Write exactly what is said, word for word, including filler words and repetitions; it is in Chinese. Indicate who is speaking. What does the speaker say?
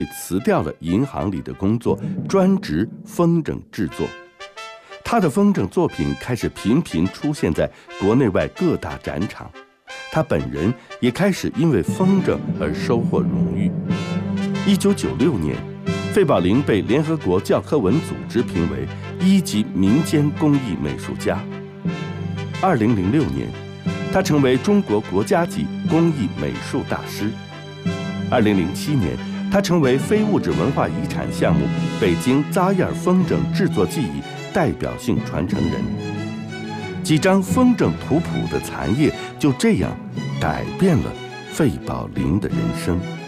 Speaker 1: 辞掉了银行里的工作，专职风筝制作。他的风筝作品开始频频出现在国内外各大展场，他本人也开始因为风筝而收获荣誉。一九九六年，费宝林被联合国教科文组织评为一级民间工艺美术家。二零零六年，他成为中国国家级工艺美术大师。二零零七年，他成为非物质文化遗产项目北京扎叶风筝制作技艺代表性传承人。几张风筝图谱的残页就这样改变了费宝林的人生。